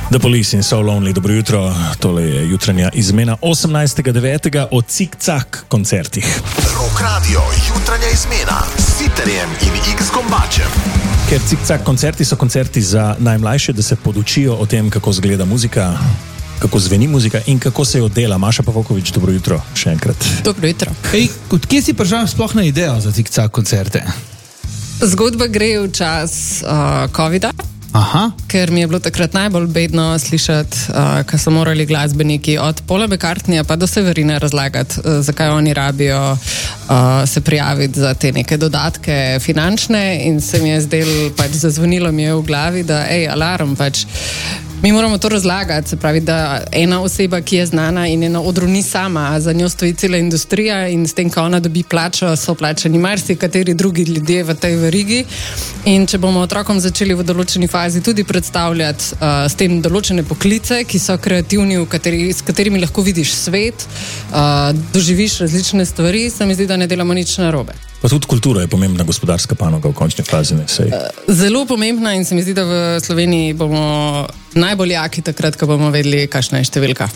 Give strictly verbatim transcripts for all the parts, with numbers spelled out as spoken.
The Police in So Lonely, dobro jutro, tole je jutranja izmena osemnajstega devetega o Cik-Cak koncertih. Rock Radio, jutranja izmena s Siterjem in X Gombačem. Ker Cik-Cak koncerti so koncerti za najmlajše, da se podučijo o tem, kako zgleda muzika, kako zveni muzika in kako se jo dela. Maša Pavokovič, dobro jutro, še enkrat. Dobro jutro. Ej, odkje si prišel sploh na idejo za Cik-Cak koncerte? Zgodba gre v čas uh, covida. Aha. Ker mi je bilo takrat najbolj bedno slišati, uh, ko so morali glasbeniki od Paula McCartneyja pa do Severine razlagati, uh, zakaj oni rabijo uh, se prijaviti za te neke dodatke finančne, in se mi je zdel, pač zazvonilo mi je v glavi, da ej, alarm, pač mi moramo to razlagati, se pravi, da ena oseba, ki je znana in je na odru, ni sama, a za njo stoji cela industrija in s tem, ko ona dobi plačo, so plačani marsikateri drugi ljudje v tej verigi. In če bomo otrokom začeli v določeni fazi tudi predstavljati uh, s tem določene poklice, ki so kreativni, v kateri, s katerimi lahko vidiš svet, uh, doživiš različne stvari, se mi zdi, da ne delamo nič narobe. Pa tudi kultura je pomembna gospodarska panoga v končni fazi. Ne, Zelo pomembna in se mi zdi, da v Sloveniji bomo najbolj jaki takrat, ko bomo vedeli, kakšna je številka.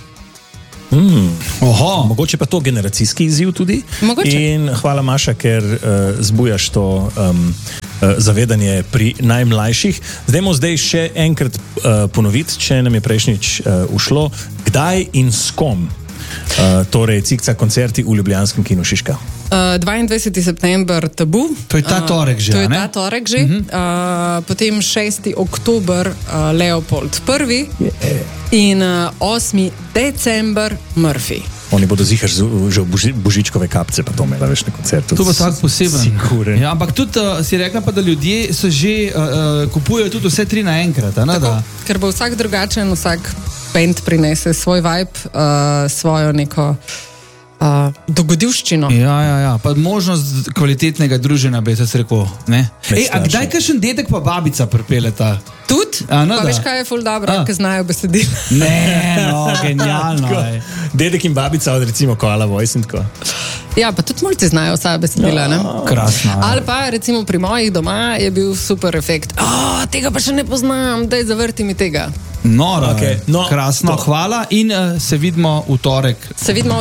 Mm. Oho, mogoče pa to generacijski izziv tudi. Mogoče. In hvala, Maša, ker uh, zbujaš to um, uh, zavedanje pri najmlajših. Zdaj moramo zdaj še enkrat uh, ponoviti, če nam je prejšnjič uh, ušlo, kdaj in s kom. Uh, torej, Cik-Cak koncerti v ljubljanskem kinu Šiška. Uh, dvaindvajseti september Tabu. To je ta torek že, uh, To je ne? ta torek že. Uh-huh. Uh, potem šesti oktober uh, Leopold prvi. Yeah. In uh, osmi december Murphy. Oni bodo zihar že v boži, božičkove kapce pa to imela veš na koncertu. To bo tako poseben. Siguren. Ja, ampak tudi uh, si rekla pa, da ljudje so že uh, uh, kupujejo tudi vse tri naenkrat, a ne? Tako, Da? ker bo vsak drugačen, vsak band prinese svoj vibe, uh, svojo neko uh, dogodivščino. Ja, ja, ja. Pa možnost kvalitetnega druženja, bi jaz rekel, ne? Ej, a kdaj kakšen dedek pa babica pripeleta? Tudi? A, no, pa da. veš, kaj je ful dobro, A. ker znajo besedila. Ne, no, genialno. ej. Dedek in babica od recimo Koala Voice in tako. Ja, pa tudi mulci znajo vsa besedila, ne? Krasno. Ali pa recimo pri mojih doma je bil super efekt. Oh, tega pa še ne poznam, daj zavrti mi tega. Noro, Okay, okay, no, krasno, to. hvala in uh, se vidimo v torek. Se vidimo